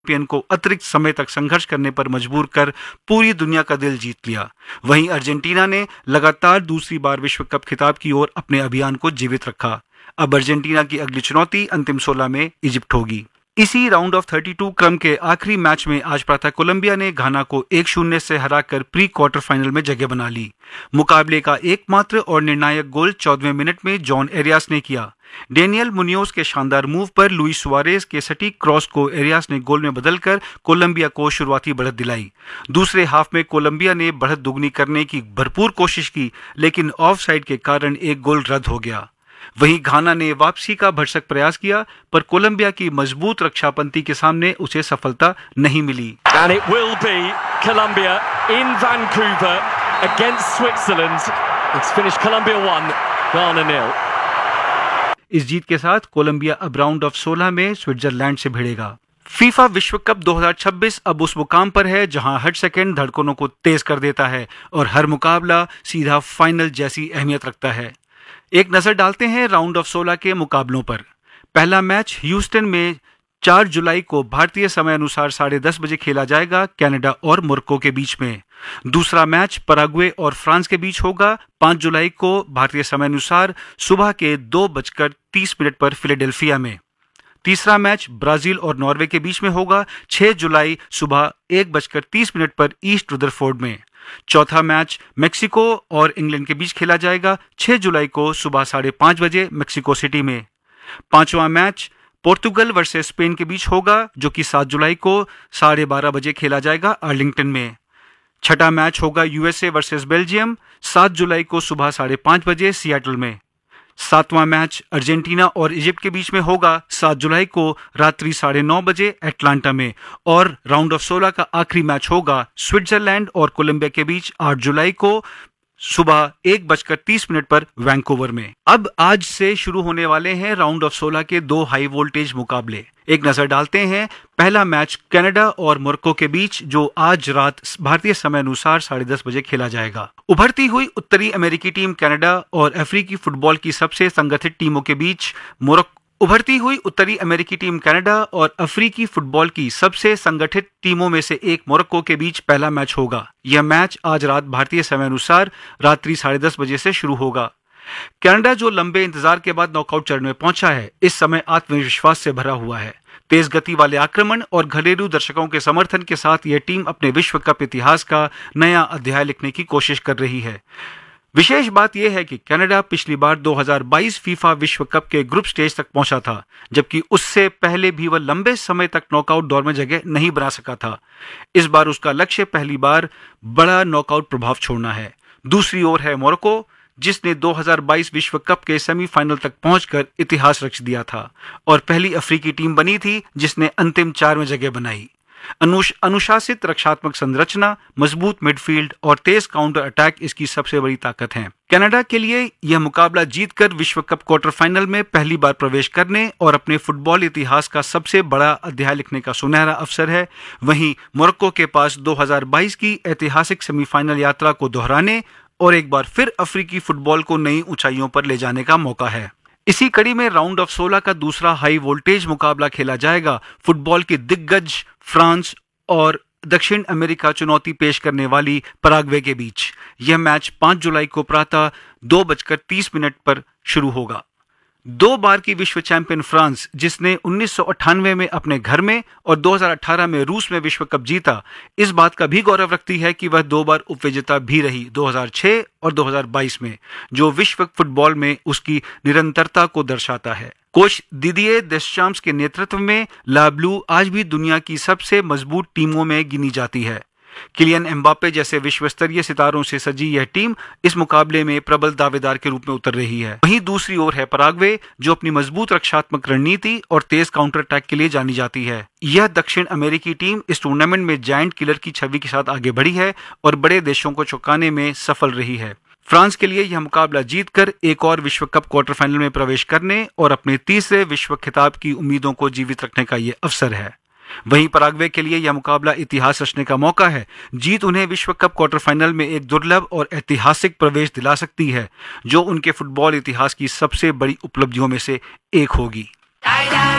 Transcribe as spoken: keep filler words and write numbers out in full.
Champion को अतिरिक्त समय तक संघर्ष करने पर मजबूर कर पूरी दुनिया का दिल जीत लिया। वहीं अर्जेंटीना ने लगातार दूसरी बार विश्व कप खिताब की ओर अपने अभियान को जीवित रखा। अब अर्जेंटीना की अगली चुनौती अंतिम सोलह में इजिप्ट होगी। इसी राउंड ऑफ बत्तीस क्रम के आखिरी मैच में आज प्रातः कोलंबिया ने घाना को एक शून्य से हराकर प्री क्वार्टर फाइनल में जगह बना ली। मुकाबले का एकमात्र और निर्णायक गोल चौदहवें मिनट में जॉन एरियास ने किया। डेनियल मुनियोज के शानदार मूव पर लुइस सुआरेज के सटीक क्रॉस को एरियास ने गोल में बदलकर कोलंबिया को शुरुआती बढ़त दिलाई। दूसरे हाफ में कोलंबिया ने बढ़त दुगनी करने की भरपूर कोशिश की, लेकिन ऑफसाइड के कारण एक गोल रद्द हो गया। वहीं घाना ने वापसी का भरसक प्रयास किया, पर कोलंबिया की मजबूत रक्षापंक्ति के सामने उसे सफलता नहीं मिली। And it will be Colombia in Vancouver against Switzerland. It's finished Colombia one, Ghana nil. इस जीत के साथ कोलंबिया अब राउंड ऑफ सोलह में स्विट्जरलैंड से भिड़ेगा। फीफा विश्व कप दो हज़ार छब्बीस अब उस मुकाम पर है जहां हर सेकंड धड़कनों को तेज कर देता है और हर मुकाबला सीधा फाइनल जैसी अहमियत रखता है। एक नजर डालते हैं राउंड ऑफ सोलह के मुकाबलों पर। पहला मैच ह्यूस्टन में चार जुलाई को भारतीय समय अनुसार साढ़े दस बजे खेला जाएगा, कनाडा और मोरक्को के बीच में। दूसरा मैच पैराग्वे और फ्रांस के बीच होगा पाँच जुलाई को भारतीय समय अनुसार सुबह के दो बजकर तीस मिनट पर फिलाडेल्फिया में। तीसरा मैच ब्राजील और नॉर्वे के बीच में होगा छह जुलाई सुबह एक बजकर तीस मिनट पर ईस्ट रुदरफोर्ड में। चौथा मैच मेक्सिको और इंग्लैंड के बीच खेला जाएगा छह जुलाई को सुबह साढ़े पांच बजे मेक्सिको सिटी में। पांचवा मैच पोर्तुगल वर्सेस स्पेन के बीच होगा, जो कि सात जुलाई को साढ़े बारह बजे खेला जाएगा आर्लिंगटन में। छठा मैच होगा यूएसए वर्सेस बेल्जियम सात जुलाई को सुबह साढ़े पांच बजे सियाटल में। सातवां मैच अर्जेंटीना और इजिप्ट के बीच में होगा सात जुलाई को रात्रि साढ़े नौ बजे एटलांटा में। और राउंड ऑफ सोलह का आखिरी मैच होगा स्विट्जरलैंड और कोलंबिया के बीच आठ जुलाई को सुबह एक बजकर तीस मिनट पर वैंकूवर में। अब आज से शुरू होने वाले हैं राउंड ऑफ सोलह के दो हाई वोल्टेज मुकाबले। एक नजर डालते हैं पहला मैच कनाडा और मोरक्को के बीच, जो आज रात भारतीय समय अनुसार साढ़े दस बजे खेला जाएगा। उभरती हुई उत्तरी अमेरिकी टीम कनाडा और अफ्रीकी फुटबॉल की सबसे संगठित टीमों के बीच मोरक्को उभरती हुई उत्तरी अमेरिकी टीम कनाडा और अफ्रीकी फुटबॉल की सबसे संगठित टीमों में से एक मोरक्को के बीच पहला मैच होगा। यह मैच आज रात भारतीय समय अनुसार रात्रि साढ़े दस बजे से शुरू होगा। कनाडा, जो लंबे इंतजार के बाद नॉकआउट चरण में पहुंचा है, इस समय आत्मविश्वास से भरा हुआ है। तेज गति वाले आक्रमण और घरेलू दर्शकों के समर्थन के साथ यह टीम अपने विश्व कप इतिहास का नया अध्याय लिखने की कोशिश कर रही है। विशेष बात यह है कि कनाडा पिछली बार दो हज़ार बाईस फीफा विश्व कप के ग्रुप स्टेज तक पहुंचा था, जबकि उससे पहले भी वह लंबे समय तक नॉकआउट दौर में जगह नहीं बना सका था। इस बार उसका लक्ष्य पहली बार बड़ा नॉकआउट प्रभाव छोड़ना है। दूसरी ओर है मोरक्को, जिसने दो हज़ार बाईस विश्व कप के सेमीफाइनल तक पहुंचकर इतिहास रच दिया था और पहली अफ्रीकी टीम बनी थी जिसने अंतिम चार में जगह बनाई। अनुश अनुशासित रक्षात्मक संरचना, मजबूत मिडफील्ड और तेज काउंटर अटैक इसकी सबसे बड़ी ताकत हैं। कनाडा के लिए यह मुकाबला जीतकर विश्व कप क्वार्टर फाइनल में पहली बार प्रवेश करने और अपने फुटबॉल इतिहास का सबसे बड़ा अध्याय लिखने का सुनहरा अवसर है। वहीं मोरक्को के पास दो हज़ार बाईस की ऐतिहासिक सेमीफाइनल यात्रा को दोहराने और एक बार फिर अफ्रीकी फुटबॉल को नई ऊंचाइयों पर ले जाने का मौका है। इसी कड़ी में राउंड ऑफ सोलह का दूसरा हाई वोल्टेज मुकाबला खेला जाएगा फुटबॉल की दिग्गज फ्रांस और दक्षिण अमेरिका चुनौती पेश करने वाली पैराग्वे के बीच। यह मैच पाँच जुलाई को प्रातः दो बजकर तीस मिनट पर शुरू होगा। दो बार की विश्व चैंपियन फ्रांस, जिसने उन्नीस सौ अट्ठानवे में अपने घर में और दो हज़ार अठारह में रूस में विश्व कप जीता, इस बात का भी गौरव रखती है कि वह दो बार उपविजेता भी रही दो हज़ार छह और दो हज़ार बाईस में, जो विश्व फुटबॉल में उसकी निरंतरता को दर्शाता है। कोच दिदिये देशचाम्स के नेतृत्व में ला ब्लू आज भी दुनिया की सबसे मजबूत टीमों में गिनी जाती है। किलियन एम्बापे जैसे विश्व स्तरीय सितारों से सजी यह टीम इस मुकाबले में प्रबल दावेदार के रूप में उतर रही है। वहीं दूसरी ओर है पैराग्वे, जो अपनी मजबूत रक्षात्मक रणनीति और तेज काउंटर अटैक के लिए जानी जाती है। यह दक्षिण अमेरिकी टीम इस टूर्नामेंट में जायंट किलर की छवि के साथ आगे बढ़ी है और बड़े देशों को चौंकाने में सफल रही है। फ्रांस के लिए यह मुकाबला जीतकर एक और विश्व कप क्वार्टर फाइनल में प्रवेश करने और अपने तीसरे विश्व खिताब की उम्मीदों को जीवित रखने का यह अवसर है। वहीं पैराग्वे के लिए यह मुकाबला इतिहास रचने का मौका है। जीत उन्हें विश्व कप क्वार्टर फाइनल में एक दुर्लभ और ऐतिहासिक प्रवेश दिला सकती है, जो उनके फुटबॉल इतिहास की सबसे बड़ी उपलब्धियों में से एक होगी।